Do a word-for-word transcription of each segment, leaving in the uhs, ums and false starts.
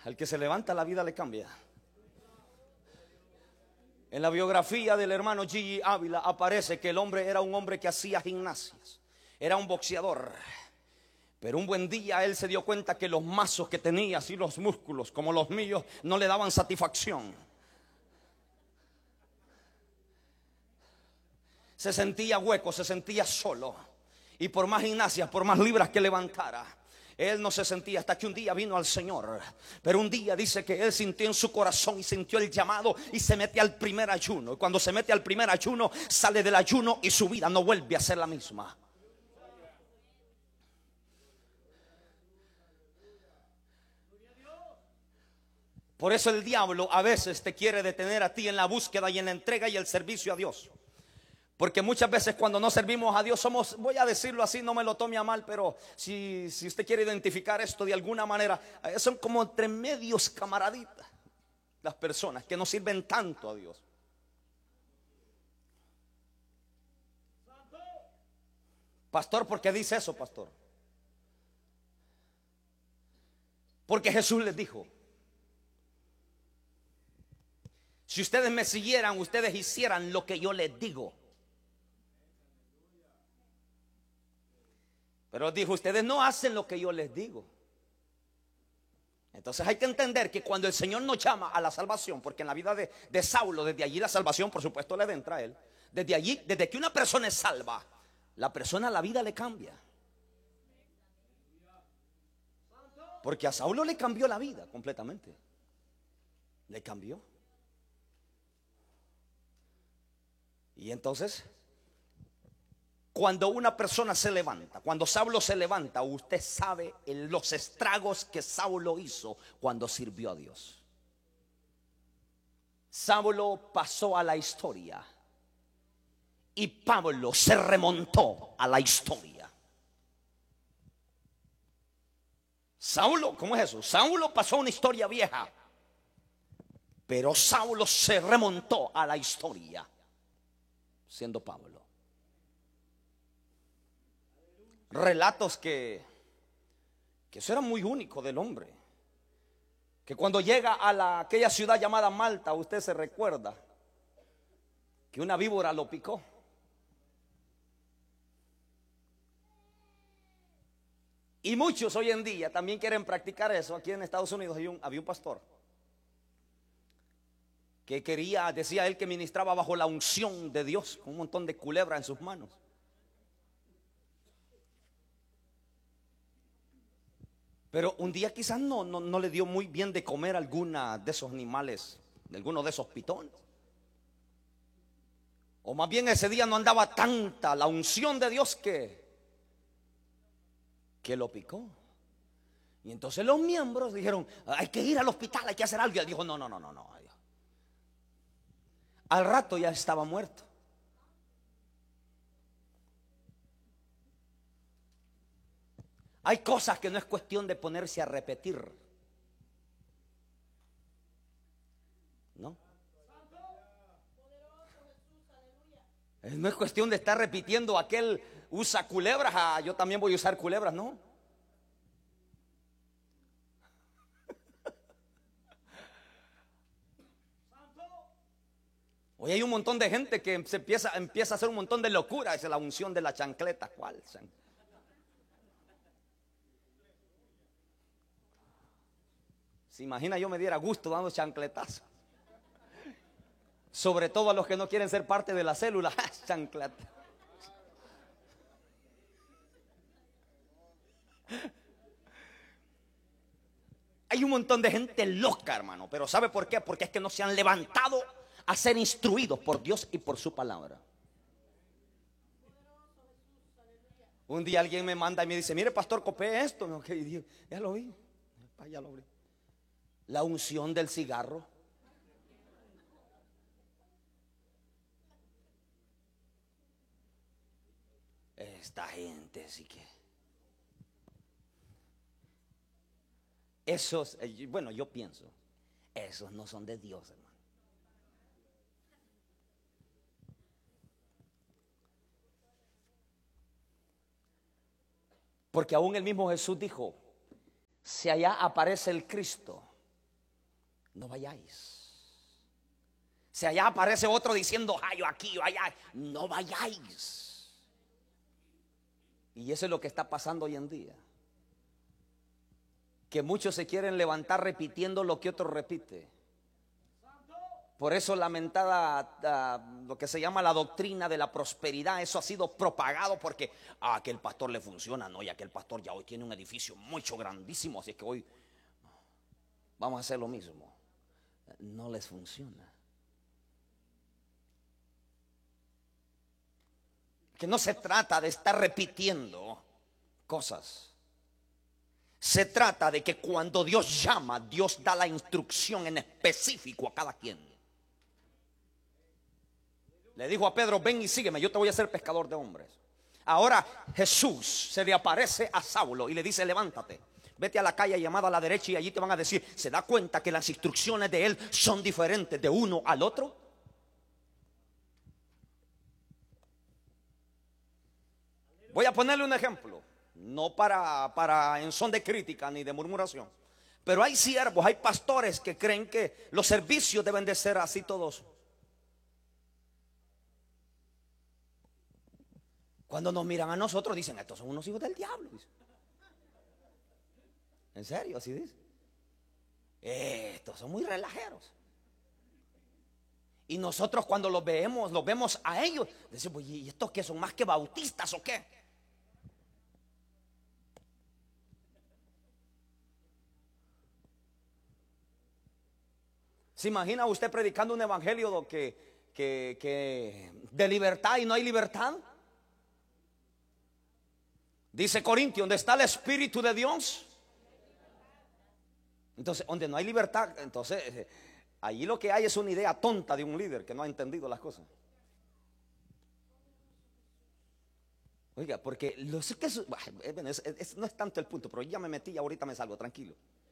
Al que se levanta, la vida le cambia. En la biografía del hermano G G Ávila aparece que el hombre era un hombre que hacía gimnasias, era un boxeador. Pero un buen día él se dio cuenta que los mazos que tenía, así los músculos como los míos, no le daban satisfacción. Se sentía hueco, se sentía solo. Y por más gimnasias, por más libras que levantara, él no se sentía, hasta que un día vino al Señor. Pero un día dice que él sintió en su corazón y sintió el llamado y se mete al primer ayuno. Y cuando se mete al primer ayuno, sale del ayuno y su vida no vuelve a ser la misma. Por eso el diablo a veces te quiere detener a ti en la búsqueda y en la entrega y el servicio a Dios. Porque muchas veces cuando no servimos a Dios somos, voy a decirlo así, no me lo tome a mal, pero si, si usted quiere identificar esto de alguna manera, son como entre medios camaraditas las personas que no sirven tanto a Dios. Pastor, ¿por qué dice eso, pastor? Porque Jesús les dijo: si ustedes me siguieran, ustedes hicieran lo que yo les digo. Pero dijo: ustedes no hacen lo que yo les digo. Entonces hay que entender que cuando el Señor nos llama a la salvación, porque en la vida de, de Saulo, desde allí la salvación por supuesto le entra a él. Desde allí, desde que una persona es salva, la persona, la vida le cambia. Porque a Saulo le cambió la vida completamente. Le cambió. Y entonces, cuando una persona se levanta, cuando Saulo se levanta, usted sabe los estragos que Saulo hizo cuando sirvió a Dios. Saulo pasó a la historia y Pablo se remontó a la historia. Saulo, ¿cómo es eso? Saulo pasó una historia vieja, pero Saulo se remontó a la historia siendo Pablo. Relatos que, que eso era muy único del hombre. Que cuando llega a la, aquella ciudad llamada Malta, usted se recuerda que una víbora lo picó. Y muchos hoy en día también quieren practicar eso. Aquí en Estados Unidos hay un, había un pastor que quería, decía él, que ministraba bajo la unción de Dios, con un montón de culebras en sus manos. Pero un día quizás no, no, no le dio muy bien de comer alguna de esos animales, de alguno de esos pitones. O más bien ese día no andaba tanta la unción de Dios que, que lo picó. Y entonces los miembros dijeron: hay que ir al hospital, hay que hacer algo. Y él dijo: no, no, no, no, no. Al rato ya estaba muerto. Hay cosas que no es cuestión de ponerse a repetir, ¿no? No es cuestión de estar repitiendo: aquel usa culebras, ah, yo también voy a usar culebras, ¿no? Hoy hay un montón de gente que se empieza, empieza a hacer un montón de locura. Esa es la unción de la chancleta. ¿Cuál? Se imagina yo me diera gusto dando chancletazos. Sobre todo a los que no quieren ser parte de la célula. Chancleta. Hay un montón de gente loca, hermano. Pero ¿sabe por qué? Porque es que no se han levantado a ser instruidos por Dios y por su palabra. Un día alguien me manda y me dice: mire, pastor, copé esto. Okay, ya lo vi. Ya lo vi. La unción del cigarro. Esta gente sí que. Esos, bueno, yo pienso, esos no son de Dios, hermano. Porque aún el mismo Jesús dijo: si allá aparece el Cristo, no vayáis. Si allá aparece otro diciendo, ay, yo aquí, yo allá, no vayáis. Y eso es lo que está pasando hoy en día. Que muchos se quieren levantar repitiendo lo que otro repite. Por eso lamentada uh, lo que se llama la doctrina de la prosperidad, eso ha sido propagado porque a ah, aquel pastor le funciona, no, y aquel pastor ya hoy tiene un edificio mucho grandísimo, así que hoy vamos a hacer lo mismo. No les funciona. Que no se trata de estar repitiendo cosas. Se trata de que cuando Dios llama, Dios da la instrucción en específico a cada quien. Le dijo a Pedro, ven y sígueme, yo te voy a hacer pescador de hombres. Ahora Jesús se le aparece a Saulo y le dice, levántate, vete a la calle llamada a la derecha y allí te van a decir, ¿se da cuenta que las instrucciones de él son diferentes de uno al otro? Voy a ponerle un ejemplo, no para, para en son de crítica ni de murmuración, pero hay siervos, hay pastores que creen que los servicios deben de ser así todos. Cuando nos miran a nosotros dicen, estos son unos hijos del diablo. ¿En serio? Así dice. Estos son muy relajeros. Y nosotros cuando los vemos, los vemos a ellos, decimos, ¿y estos qué son? ¿Más que bautistas o qué? ¿Se imagina usted predicando un evangelio que, que, que de libertad y no hay libertad? Dice Corintios, ¿dónde está el Espíritu de Dios? Entonces, donde no hay libertad, entonces eh, allí lo que hay es una idea tonta de un líder que no ha entendido las cosas. Oiga, porque lo sé que es, es, es, no es tanto el punto, pero ya me metí y ahorita me salgo, tranquilo.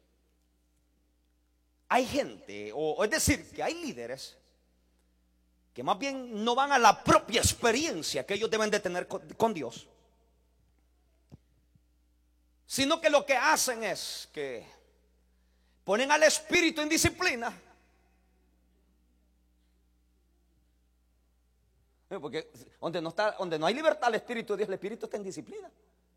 Hay gente, o, o es decir, que hay líderes que más bien no van a la propia experiencia que ellos deben de tener con, con Dios, sino que lo que hacen es que ponen al espíritu en disciplina. Porque donde no está, donde no hay libertad al espíritu de Dios, el espíritu está en disciplina.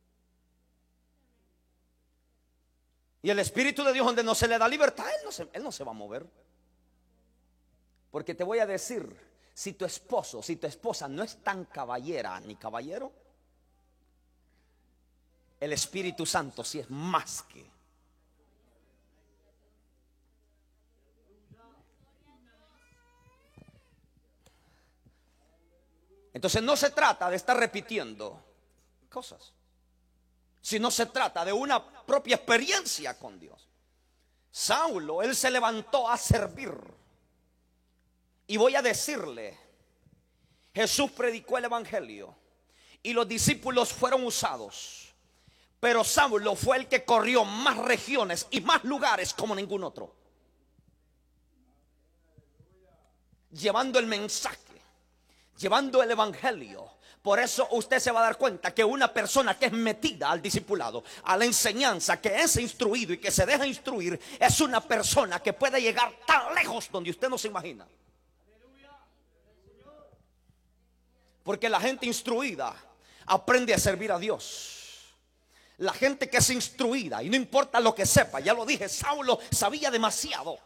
Y el espíritu de Dios, donde no se le da libertad, él no se, él no se va a mover. Porque te voy a decir, si tu esposo, si tu esposa no es tan caballera ni caballero, el Espíritu Santo sí es más que. Entonces no se trata de estar repitiendo cosas, sino se trata de una propia experiencia con Dios. Saulo, él se levantó a servir. Y voy a decirle, Jesús predicó el evangelio y los discípulos fueron usados. Pero Saulo fue el que corrió más regiones y más lugares como ningún otro, llevando el mensaje, llevando el evangelio. Por eso usted se va a dar cuenta que una persona que es metida al discipulado, a la enseñanza, que es instruido y que se deja instruir, es una persona que puede llegar tan lejos donde usted no se imagina. Porque la gente instruida aprende a servir a Dios. La gente que es instruida, y no importa lo que sepa, ya lo dije, Saulo sabía demasiado.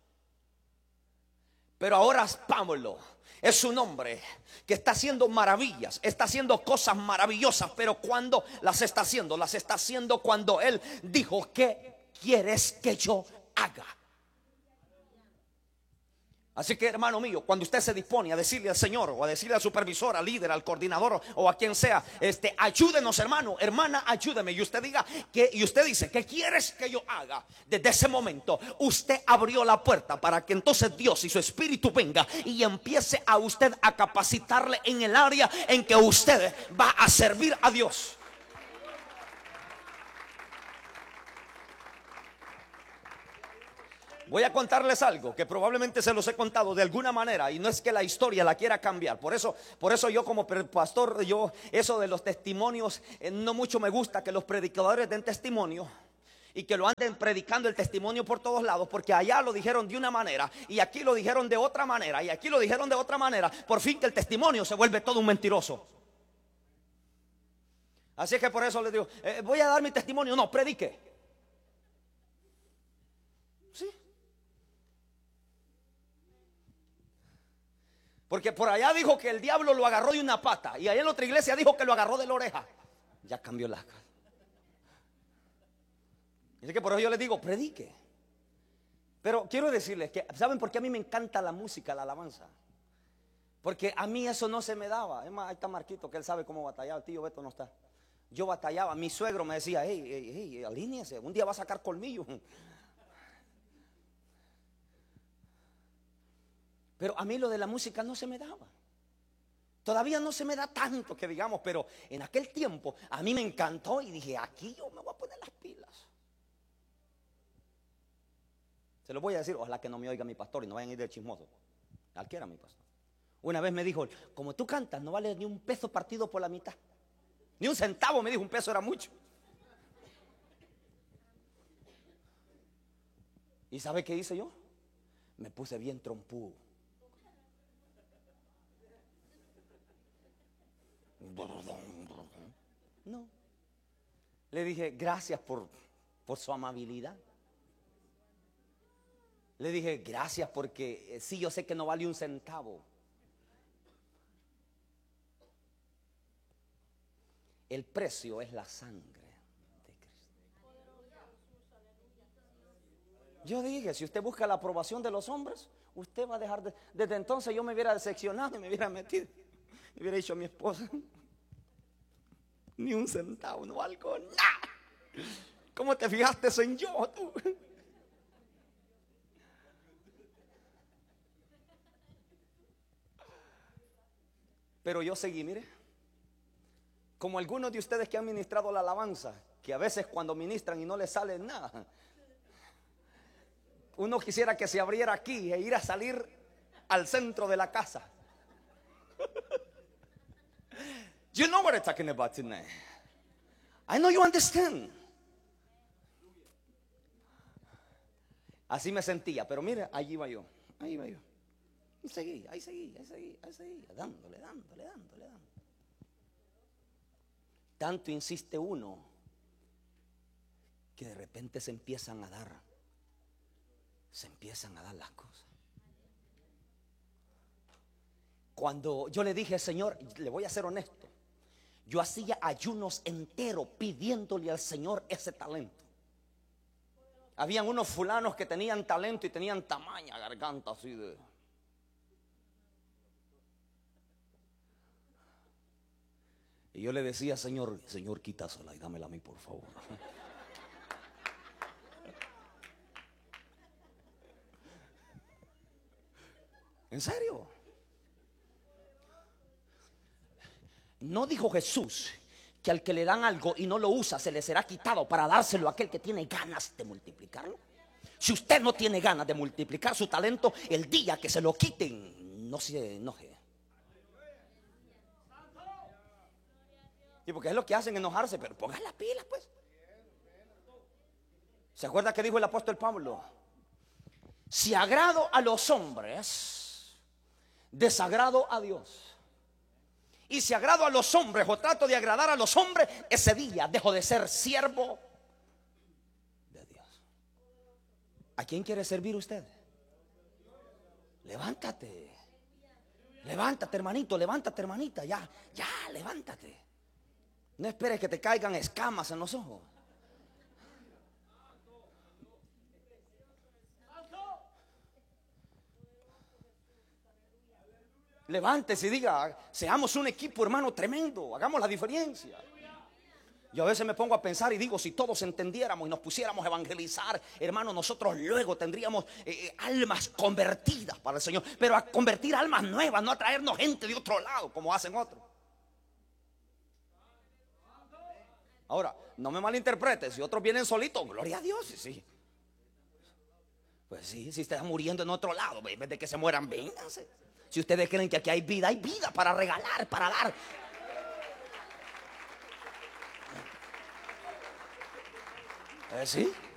Pero ahora Pablo es un hombre que está haciendo maravillas, está haciendo cosas maravillosas. Pero cuando las está haciendo, las está haciendo cuando él dijo, ¿qué quieres que yo haga? Así que, hermano mío, cuando usted se dispone a decirle al Señor, o a decirle al supervisor, al líder, al coordinador, o a quien sea, este, ayúdenos, hermano, hermana, ayúdeme. Y usted diga que, y usted dice, ¿qué quieres que yo haga? Desde ese momento, usted abrió la puerta para que entonces Dios y su Espíritu venga y empiece a usted a capacitarle en el área en que usted va a servir a Dios. Voy a contarles algo que probablemente se los he contado de alguna manera, y no es que la historia la quiera cambiar. Por eso, por eso yo como pastor, yo eso de los testimonios, eh, no mucho me gusta que los predicadores den testimonio. Y que lo anden predicando el testimonio por todos lados, porque allá lo dijeron de una manera y aquí lo dijeron de otra manera y aquí lo dijeron de otra manera. Por fin que el testimonio se vuelve todo un mentiroso. Así que por eso les digo, eh, voy a dar mi testimonio. No, predique. Sí. Porque por allá dijo que el diablo lo agarró de una pata y allá en la otra iglesia dijo que lo agarró de la oreja. Ya cambió la cara. Así que por eso yo les digo, predique. Pero quiero decirles que, ¿saben por qué a mí me encanta la música, la alabanza? Porque a mí eso no se me daba. Es más, ahí está Marquito, que él sabe cómo batallar. El tío Beto no está. Yo batallaba. Mi suegro me decía, hey, hey, hey, alíñese, un día va a sacar colmillo. Pero a mí lo de la música no se me daba. Todavía no se me da tanto que digamos, pero en aquel tiempo a mí me encantó y dije, aquí yo me voy a poner las pilas. Se lo voy a decir, ojalá que no me oiga mi pastor y no vayan a ir de chismoso. Al que era mi pastor. Una vez me dijo, como tú cantas, no vale ni un peso partido por la mitad. Ni un centavo, me dijo, un peso era mucho. ¿Y sabe qué hice yo? Me puse bien trompudo. No. Le dije, gracias por, por su amabilidad. Le dije, gracias porque sí, yo sé que no vale un centavo. El precio es la sangre de Cristo. Yo dije, si usted busca la aprobación de los hombres, usted va a dejar de... Desde entonces yo me hubiera decepcionado y me hubiera metido. Y hubiera dicho a mi esposa, ni un centavo, no valgo nada. ¿Cómo te fijaste en yo, tú? Pero yo seguí, mire. Como algunos de ustedes que han ministrado la alabanza, que a veces cuando ministran y no les sale nada, uno quisiera que se abriera aquí e ir a salir al centro de la casa. You know what I'm talking about tonight. I know you understand. Así me sentía, pero mire, allí iba yo, ahí iba yo. Y seguí, ahí seguí, ahí seguí, ahí seguí, dándole, dándole, dándole, dándole. Tanto insiste uno que de repente se empiezan a dar, se empiezan a dar las cosas. Cuando yo le dije, Señor, le voy a ser honesto, yo hacía ayunos enteros pidiéndole al Señor ese talento. Habían unos fulanos que tenían talento y tenían tamaña garganta así de... Y yo le decía, Señor, Señor, quítasela y dámela a mí, por favor. ¿En serio? ¿No dijo Jesús que al que le dan algo y no lo usa se le será quitado para dárselo a aquel que tiene ganas de multiplicarlo? Si usted no tiene ganas de multiplicar su talento, el día que se lo quiten, no se enoje. Y porque es lo que hacen, enojarse, pero pongan las pilas, pues. ¿Se acuerda que dijo el apóstol Pablo? Si agrado a los hombres, desagrado a Dios. Y si agrado a los hombres o trato de agradar a los hombres, ese día dejo de ser siervo de Dios. ¿A quién quiere servir usted? Levántate. Levántate, hermanito, levántate, hermanita. Ya, ya, levántate. No esperes que te caigan escamas en los ojos. Levántese y diga, seamos un equipo, hermano, tremendo, hagamos la diferencia. Yo a veces me pongo a pensar y digo, si todos entendiéramos y nos pusiéramos a evangelizar, hermano, nosotros luego tendríamos eh, almas convertidas para el Señor. Pero a convertir almas nuevas, no a traernos gente de otro lado como hacen otros. Ahora, no me malinterprete, si otros vienen solitos, gloria a Dios, sí, sí. Pues sí, si están muriendo en otro lado, en vez de que se mueran, vénganse. Si ustedes creen que aquí hay vida, hay vida para regalar, para dar. ¿Eh, sí?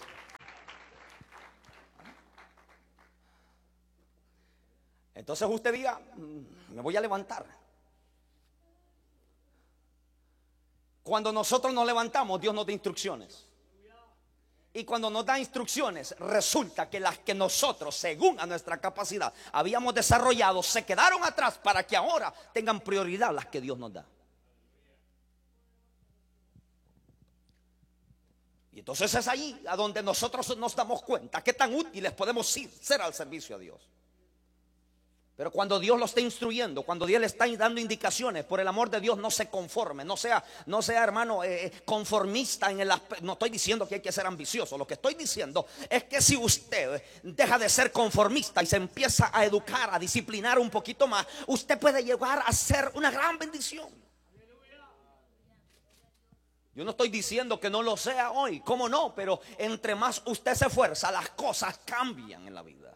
Entonces usted diga, me voy a levantar. Cuando nosotros nos levantamos, Dios nos da instrucciones. Y cuando nos da instrucciones, resulta que las que nosotros, según a nuestra capacidad, habíamos desarrollado, se quedaron atrás para que ahora tengan prioridad las que Dios nos da. Y entonces es ahí a donde nosotros nos damos cuenta qué tan útiles podemos ser al servicio a Dios. Pero cuando Dios lo está instruyendo, cuando Dios le está dando indicaciones, por el amor de Dios, no se conforme, no sea, no sea hermano eh, conformista en el aspecto. No estoy diciendo que hay que ser ambicioso, lo que estoy diciendo es que si usted deja de ser conformista y se empieza a educar, a disciplinar un poquito más, usted puede llegar a ser una gran bendición. Yo no estoy diciendo que no lo sea hoy, cómo no, pero entre más usted se esfuerza, las cosas cambian en la vida.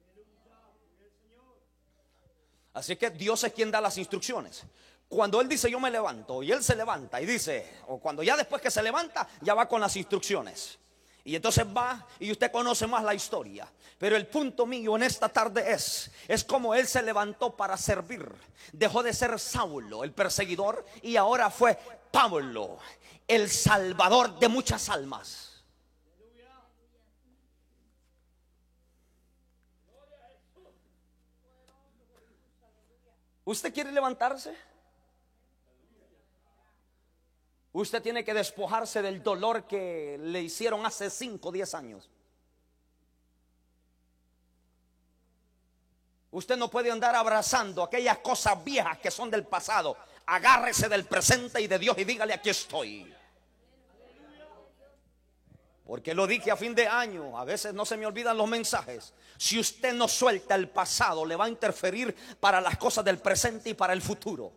Así que Dios es quien da las instrucciones. Cuando Él dice yo me levanto y Él se levanta y dice, o cuando ya después que se levanta, ya va con las instrucciones. Y entonces va y usted conoce más la historia. Pero el punto mío en esta tarde es, es como Él se levantó para servir. Dejó de ser Saulo, el perseguidor, y ahora fue Pablo, el salvador de muchas almas. ¿Usted quiere levantarse? Usted tiene que despojarse del dolor que le hicieron hace cinco o diez años. Usted no puede andar abrazando aquellas cosas viejas que son del pasado. Agárrese del presente y de Dios y dígale: aquí estoy. Porque lo dije a fin de año, a veces no se me olvidan los mensajes. Si usted no suelta el pasado, le va a interferir para las cosas del presente y para el futuro.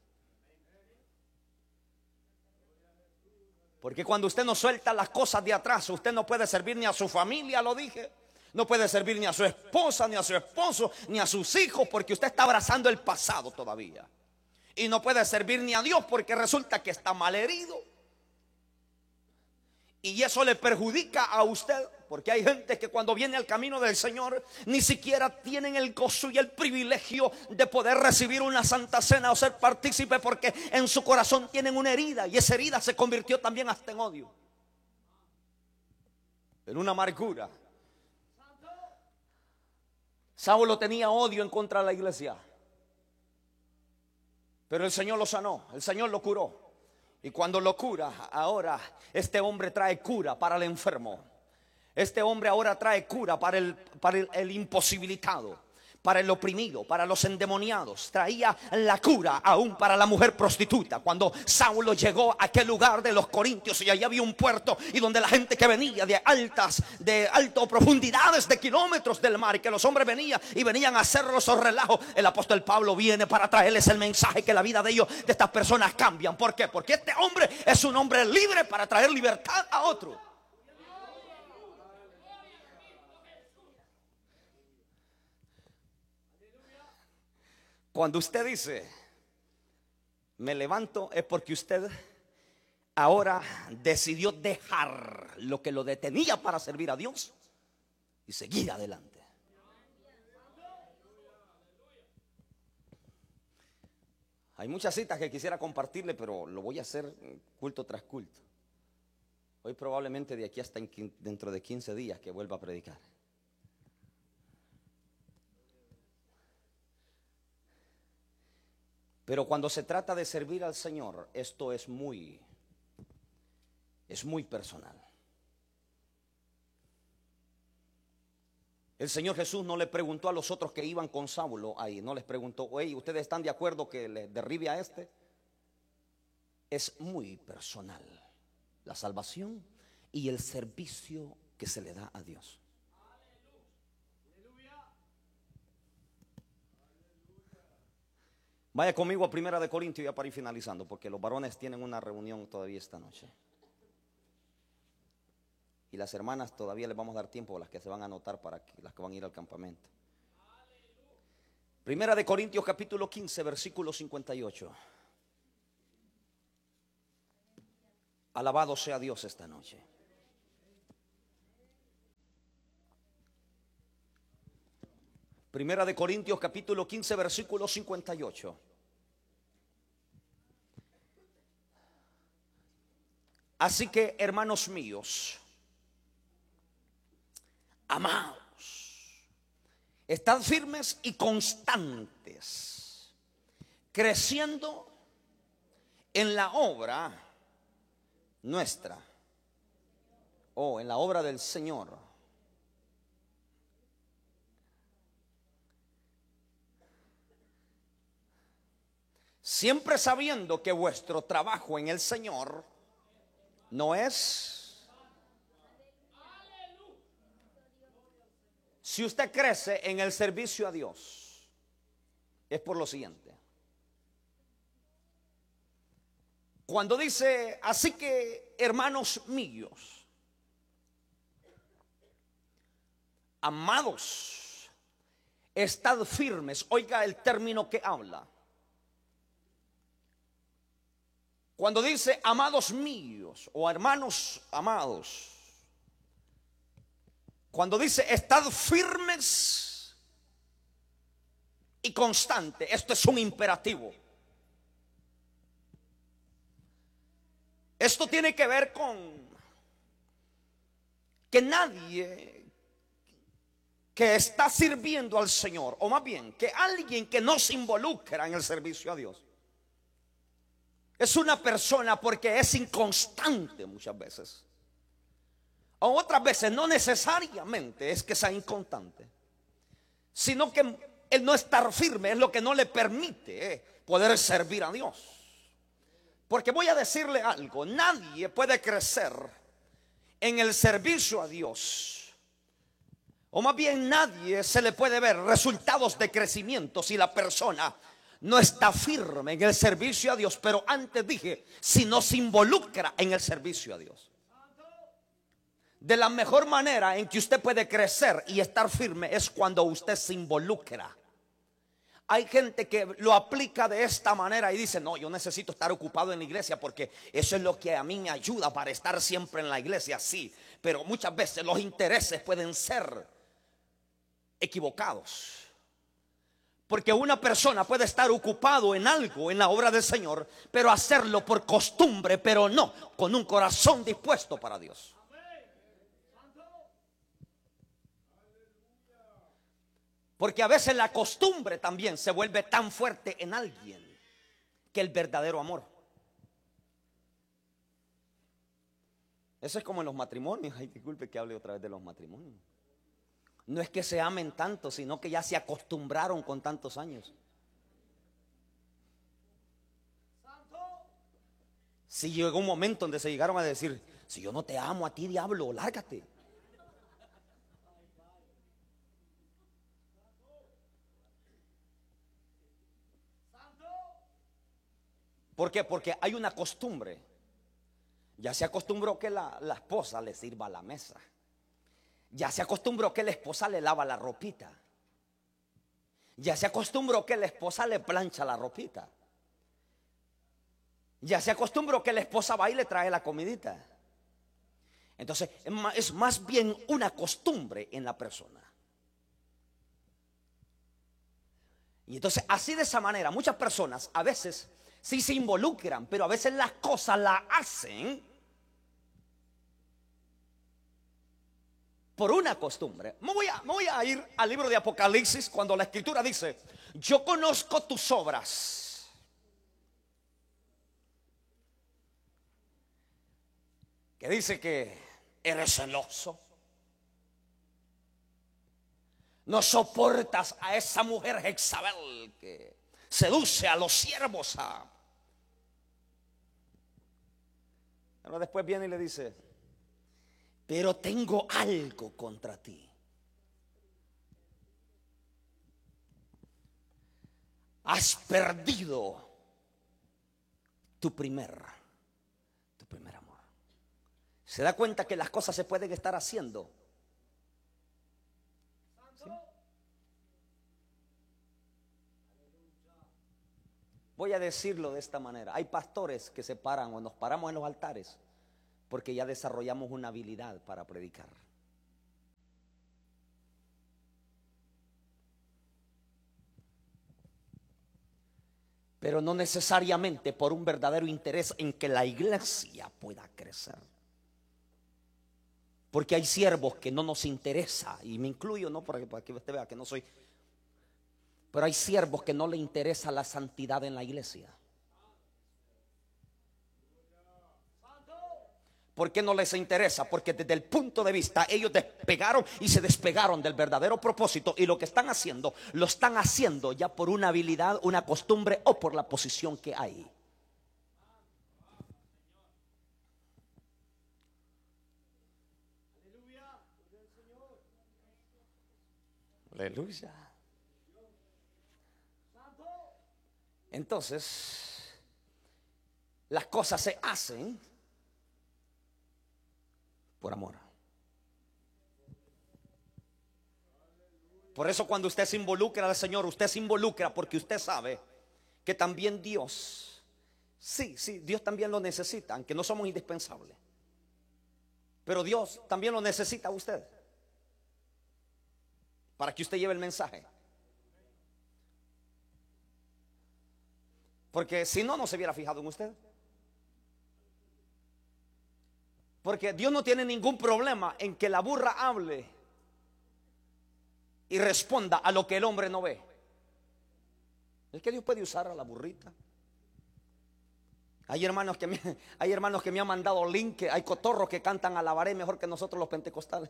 Porque cuando usted no suelta las cosas de atrás, usted no puede servir ni a su familia, lo dije. No puede servir ni a su esposa, ni a su esposo, ni a sus hijos, porque usted está abrazando el pasado todavía. Y no puede servir ni a Dios porque resulta que está mal herido. Y eso le perjudica a usted, porque hay gente que cuando viene al camino del Señor ni siquiera tienen el gozo y el privilegio de poder recibir una santa cena o ser partícipe, porque en su corazón tienen una herida, y esa herida se convirtió también hasta en odio, en una amargura. Saulo tenía odio en contra de la iglesia, pero el Señor lo sanó, el Señor lo curó. Y cuando lo cura, ahora este hombre trae cura para el enfermo. Este hombre ahora trae cura para el, para el, el imposibilitado, para el oprimido, para los endemoniados. Traía la cura aún para la mujer prostituta. Cuando Saulo llegó a aquel lugar de los Corintios, y allá había un puerto, y donde la gente que venía de altas, de altas profundidades de kilómetros del mar, y que los hombres venían y venían a hacer los relajos, el apóstol Pablo viene para traerles el mensaje que la vida de ellos, de estas personas, cambian. ¿Por qué? Porque este hombre es un hombre libre para traer libertad a otro. Cuando usted dice me levanto, es porque usted ahora decidió dejar lo que lo detenía para servir a Dios y seguir adelante. Hay muchas citas que quisiera compartirle, pero lo voy a hacer culto tras culto. Hoy probablemente de aquí hasta en, dentro de quince días que vuelva a predicar. Pero cuando se trata de servir al Señor, esto es muy, es muy personal. El Señor Jesús no le preguntó a los otros que iban con Saulo ahí, no les preguntó: oye, ¿ustedes están de acuerdo que le derribe a este? Es muy personal la salvación y el servicio que se le da a Dios. Vaya conmigo a Primera de Corintios, ya para ir finalizando, porque los varones tienen una reunión todavía esta noche. Y las hermanas todavía les vamos a dar tiempo, las que se van a anotar, para que, las que van a ir al campamento. Primera de Corintios capítulo quince, versículo cincuenta y ocho. Alabado sea Dios esta noche. Primera de Corintios capítulo quince versículo cincuenta y ocho. Así que, hermanos míos, amados, estad firmes y constantes, creciendo en la obra nuestra, o en la obra del Señor. Siempre sabiendo que vuestro trabajo en el Señor no es. Si usted crece en el servicio a Dios, es por lo siguiente. Cuando dice, así que, hermanos míos, amados, estad firmes. Oiga el término que habla. Cuando dice amados míos o hermanos amados, cuando dice estad firmes y constantes, esto es un imperativo. Esto tiene que ver con que nadie que está sirviendo al Señor, o más bien que alguien que no se involucra en el servicio a Dios, es una persona porque es inconstante muchas veces. O otras veces no necesariamente es que sea inconstante, sino que el no estar firme es lo que no le permite eh, poder servir a Dios. Porque voy a decirle algo, nadie puede crecer en el servicio a Dios, o más bien nadie se le puede ver resultados de crecimiento si la persona no está firme en el servicio a Dios. Pero antes dije, si no se involucra en el servicio a Dios. De la mejor manera en que usted puede crecer y estar firme es cuando usted se involucra. Hay gente que lo aplica de esta manera y dice, no, yo necesito estar ocupado en la iglesia porque eso es lo que a mí me ayuda para estar siempre en la iglesia. Sí, pero muchas veces los intereses pueden ser equivocados. Porque una persona puede estar ocupado en algo, en la obra del Señor, pero hacerlo por costumbre, pero no con un corazón dispuesto para Dios. Porque a veces la costumbre también se vuelve tan fuerte en alguien que el verdadero amor. Eso es como en los matrimonios. Ay, disculpe que hable otra vez de los matrimonios. No es que se amen tanto, sino que ya se acostumbraron con tantos años. Si llegó un momento donde se llegaron a decir, si yo no te amo a ti, diablo, lárgate. ¿Por qué? Porque hay una costumbre. Ya se acostumbró que la, la esposa le sirva a la mesa. Ya se acostumbró que la esposa le lava la ropita. Ya se acostumbró que la esposa le plancha la ropita. Ya se acostumbró que la esposa va y le trae la comidita. Entonces es más bien una costumbre en la persona. Y entonces así de esa manera muchas personas a veces sí se involucran, pero a veces las cosas las hacen por una costumbre. Me voy, a, me voy a ir al libro de Apocalipsis cuando la escritura dice, yo conozco tus obras. Que dice que eres celoso. No soportas a esa mujer Jezabel que seduce a los siervos. A... Pero después viene y le dice, pero tengo algo contra ti. Has perdido tu primer, tu primer amor. ¿Se da cuenta que las cosas se pueden estar haciendo? ¿Sí? Voy a decirlo de esta manera. Hay pastores que se paran o nos paramos en los altares porque ya desarrollamos una habilidad para predicar. pero no necesariamente por un verdadero interés en que la iglesia pueda crecer. Porque hay siervos que no nos interesa, y me incluyo, no para que, para que usted vea que no soy, pero hay siervos que no le interesa la santidad en la iglesia. ¿Por qué no les interesa? Porque desde el punto de vista ellos despegaron y se despegaron del verdadero propósito, y lo que están haciendo, lo están haciendo ya por una habilidad, una costumbre o por la posición que hay. Aleluya. Entonces, las cosas se hacen por amor. Por eso cuando usted se involucra al Señor, usted se involucra porque usted sabe que también Dios, sí, sí, Dios también lo necesita, aunque no somos indispensables, pero Dios también lo necesita a usted para que usted lleve el mensaje. Porque si no, no se hubiera fijado en usted. Porque Dios no tiene ningún problema en que la burra hable y responda a lo que el hombre no ve. Es que Dios puede usar a la burrita. Hay hermanos que me, hay hermanos que me han mandado link, que hay cotorros que cantan alabaré mejor que nosotros los pentecostales.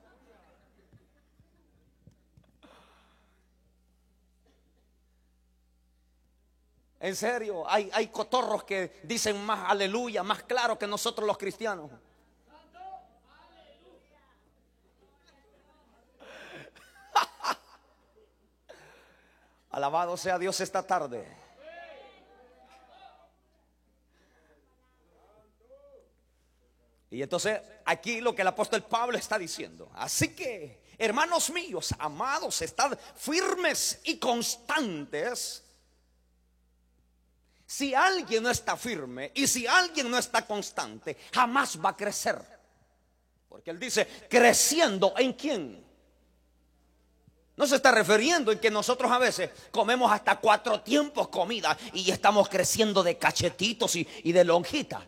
En serio, hay, hay cotorros que dicen más aleluya, más claro que nosotros los cristianos. Alabado sea Dios esta tarde. Y entonces aquí lo que el apóstol Pablo está diciendo: así que, hermanos míos, amados, estad firmes y constantes. Si alguien no está firme y si alguien no está constante, jamás va a crecer. Porque él dice, creciendo ¿en quién? No se está refiriendo en que nosotros a veces comemos hasta cuatro tiempos comida y estamos creciendo de cachetitos y, y de lonjita.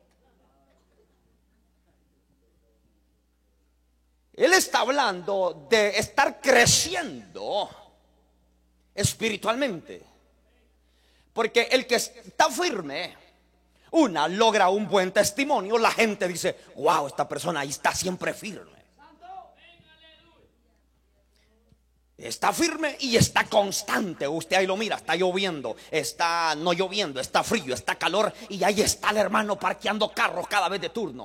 Él está hablando de estar creciendo espiritualmente. Porque el que está firme, una, logra un buen testimonio. La gente dice, wow, esta persona ahí está siempre firme. Está firme y está constante. Usted ahí lo mira, está lloviendo, está no lloviendo, está frío, está calor, y ahí está el hermano parqueando carros cada vez de turno.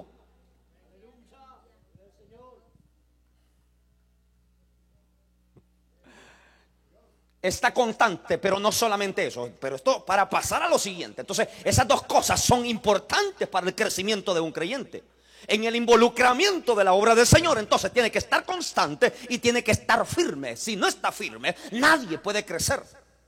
Está constante, pero no solamente eso, pero esto para pasar a lo siguiente. Entonces, esas dos cosas son importantes para el crecimiento de un creyente. En el involucramiento de la obra del Señor, entonces tiene que estar constante y tiene que estar firme. Si no está firme, nadie puede crecer.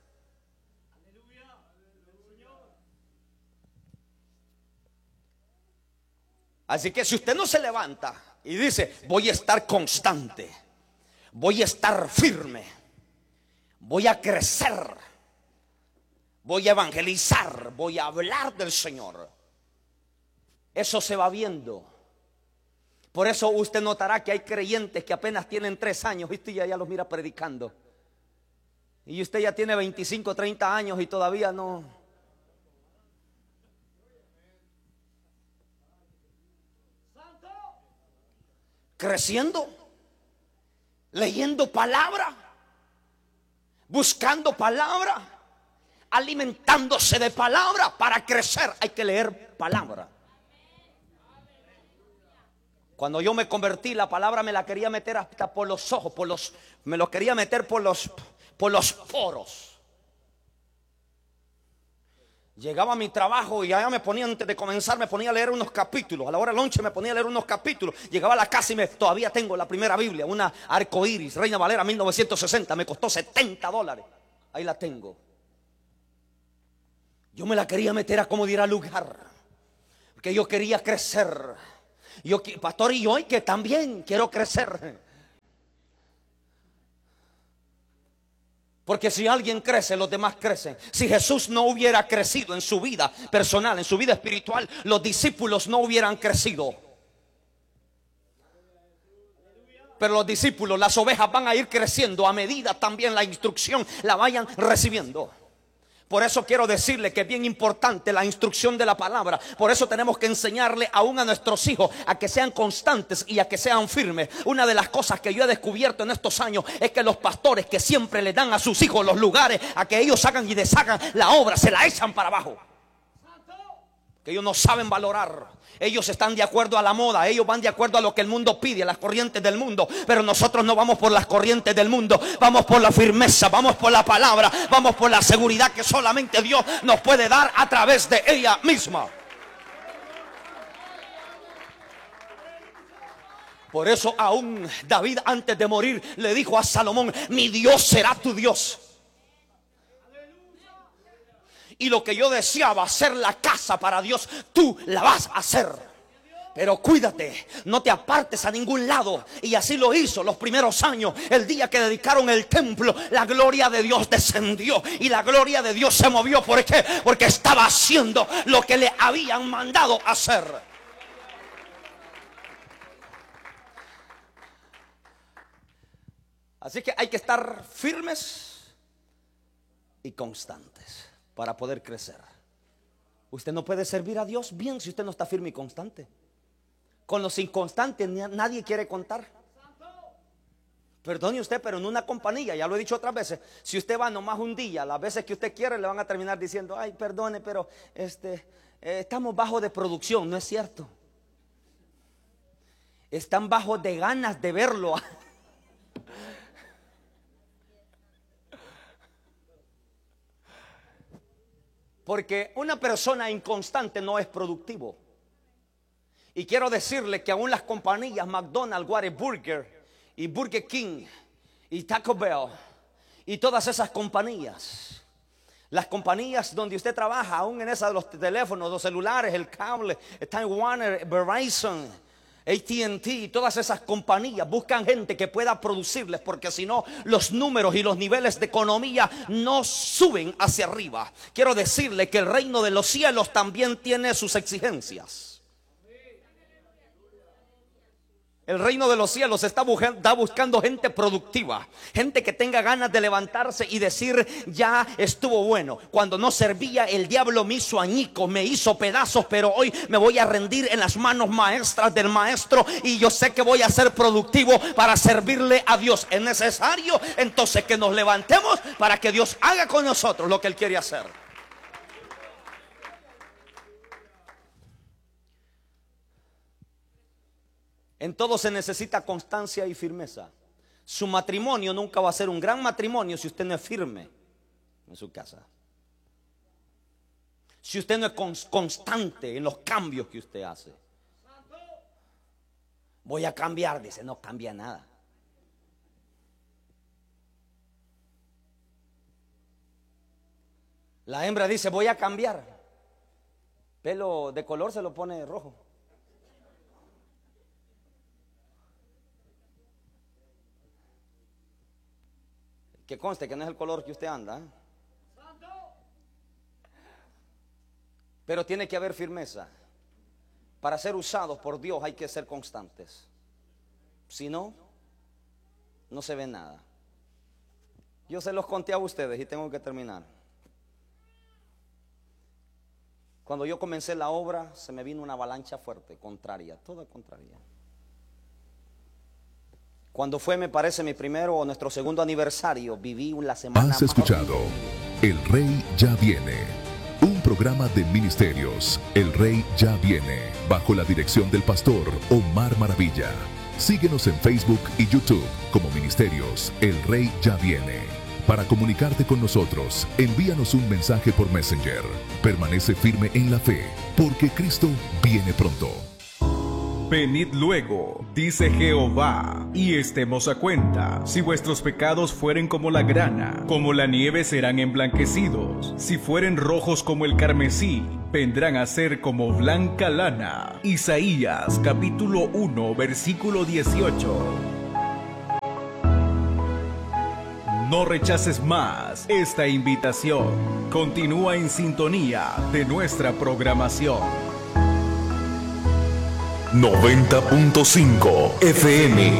Así que si usted no se levanta y dice, voy a estar constante, voy a estar firme, voy a crecer, voy a evangelizar, voy a hablar del Señor, eso se va viendo. Por eso usted notará que hay creyentes que apenas tienen tres años y usted ya, ya los mira predicando. Y usted ya tiene veinticinco, treinta años y todavía no. Creciendo, leyendo palabra, buscando palabra, alimentándose de palabra. Para crecer hay que leer palabra. Cuando yo me convertí, la palabra me la quería meter hasta por los ojos, por los, me lo quería meter por los, por los poros. Llegaba a mi trabajo y allá me ponía, antes de comenzar, me ponía a leer unos capítulos. A la hora del lunch me ponía a leer unos capítulos. Llegaba a la casa y me, todavía tengo la primera Biblia, una arcoíris, Reina Valera mil novecientos sesenta. Me costó setenta dólares. Ahí la tengo. Yo me la quería meter a como diera lugar, porque yo quería crecer. Yo, pastor, y hoy que también quiero crecer. Porque si alguien crece, los demás crecen. Si Jesús no hubiera crecido en su vida personal, en su vida espiritual, los discípulos no hubieran crecido. Pero los discípulos, las ovejas, van a ir creciendo a medida también la instrucción la vayan recibiendo. Por eso quiero decirle que es bien importante la instrucción de la palabra. Por eso tenemos que enseñarle aún a nuestros hijos a que sean constantes y a que sean firmes. Una de las cosas que yo he descubierto en estos años es que los pastores que siempre le dan a sus hijos los lugares a que ellos hagan y deshagan la obra, se la echan para abajo. Que ellos no saben valorar. Ellos están de acuerdo a la moda, ellos van de acuerdo a lo que el mundo pide, a las corrientes del mundo. Pero nosotros no vamos por las corrientes del mundo, vamos por la firmeza, vamos por la palabra, vamos por la seguridad que solamente Dios nos puede dar a través de ella misma. Por eso aún David, antes de morir, le dijo a Salomón: mi Dios será tu Dios. Y lo que yo deseaba, hacer la casa para Dios, tú la vas a hacer. Pero cuídate, no te apartes a ningún lado. Y así lo hizo los primeros años. El día que dedicaron el templo, la gloria de Dios descendió. Y la gloria de Dios se movió. ¿Por qué? Porque estaba haciendo lo que le habían mandado hacer. Así que hay que estar firmes y constantes para poder crecer. Usted no puede servir a Dios bien si usted no está firme y constante. Con los inconstantes nadie quiere contar. Perdone usted, pero en una compañía, ya lo he dicho otras veces, si usted va nomás un día, las veces que usted quiere le van a terminar diciendo: ay, perdone, pero este, eh, estamos bajo de producción. No es cierto. Están bajo de ganas de verlo. Porque una persona inconstante no es productivo. Y quiero decirle que aún las compañías McDonald's, Whataburger y Burger King y Taco Bell y todas esas compañías, las compañías donde usted trabaja, aún en esas de los teléfonos, los celulares, el cable, Time Warner, Verizon, A T and T, todas esas compañías buscan gente que pueda producirles, porque si no, los números y los niveles de economía no suben hacia arriba. Quiero decirle que el reino de los cielos también tiene sus exigencias. El reino de los cielos está buscando gente productiva, gente que tenga ganas de levantarse y decir: ya estuvo bueno. Cuando no servía, el diablo me hizo añicos, me hizo pedazos, pero hoy me voy a rendir en las manos maestras del maestro y yo sé que voy a ser productivo para servirle a Dios. Es necesario entonces que nos levantemos para que Dios haga con nosotros lo que Él quiere hacer. En todo se necesita constancia y firmeza. Su matrimonio nunca va a ser un gran matrimonio si usted no es firme en su casa. Si usted no es constante en los cambios que usted hace. Voy a cambiar, dice, no cambia nada. La hembra dice: voy a cambiar. Pelo de color se lo pone rojo. Que conste que no es el color que usted anda, ¿eh? Pero tiene que haber firmeza. Para ser usados por Dios hay que ser constantes. Si no, no se ve nada. Yo se los conté a ustedes y tengo que terminar. Cuando yo comencé la obra, se me vino una avalancha fuerte, contraria, toda contraria. Cuando fue, me parece, mi primero o nuestro segundo aniversario, viví la semana. Has escuchado El Rey Ya Viene, un programa de ministerios. El Rey Ya Viene, bajo la dirección del pastor Omar Maravilla. Síguenos en Facebook y YouTube como Ministerios El Rey Ya Viene. Para comunicarte con nosotros, envíanos un mensaje por Messenger. Permanece firme en la fe, porque Cristo viene pronto. Venid luego, dice Jehová, y estemos a cuenta. Si vuestros pecados fueren como la grana, como la nieve serán emblanquecidos. Si fueren rojos como el carmesí, vendrán a ser como blanca lana. Isaías capítulo uno, versículo dieciocho. No rechaces más esta invitación. Continúa en sintonía de nuestra programación. noventa punto cinco F M.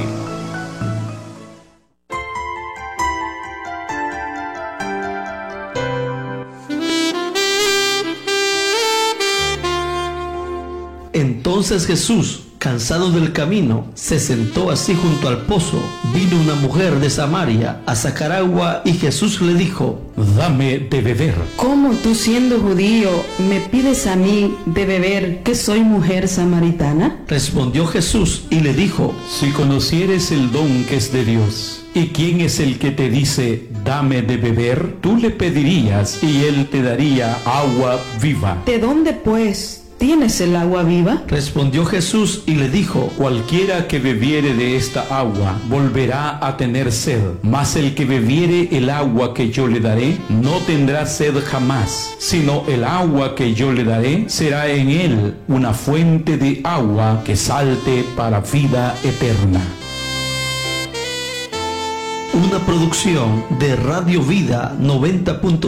Entonces Jesús, cansado del camino, se sentó así junto al pozo. Vino una mujer de Samaria a sacar agua y Jesús le dijo: dame de beber. ¿Cómo tú, siendo judío, me pides a mí de beber, que soy mujer samaritana? Respondió Jesús y le dijo: si conocieres el don que es de Dios, y quién es el que te dice dame de beber, tú le pedirías y él te daría agua viva. ¿De dónde pues tienes el agua viva? Respondió Jesús y le dijo: cualquiera que bebiere de esta agua volverá a tener sed, mas el que bebiere el agua que yo le daré no tendrá sed jamás, sino el agua que yo le daré será en él una fuente de agua que salte para vida eterna. Una producción de Radio Vida noventa punto